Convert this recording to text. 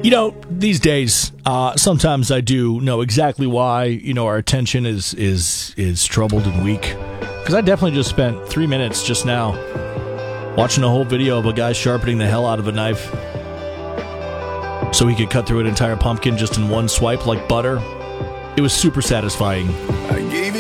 These days, sometimes I do know exactly why, our attention is troubled and weak. Because I definitely just spent 3 minutes just now watching a whole video of a guy sharpening the hell out of a knife so he could cut through an entire pumpkin just in one swipe like butter. It was super satisfying.